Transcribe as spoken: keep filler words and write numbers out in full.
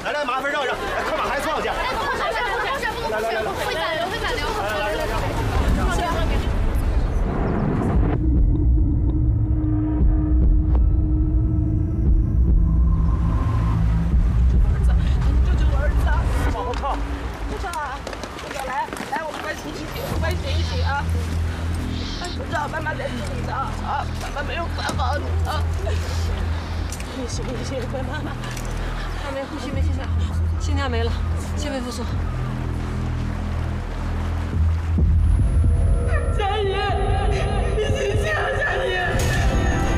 来来，麻烦让让，来快把孩子放下。 哎，不好，不好，这不能不行，会暂留，会暂留。 来来来来。 妈妈在这里的啊，妈妈没有办法的啊。没事没事，乖妈妈，她没呼吸没心跳，心跳没了，心肺复苏。